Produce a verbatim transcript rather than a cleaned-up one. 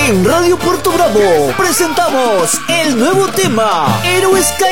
En Radio Puerto Bravo presentamos el nuevo tema Héroes Caídos.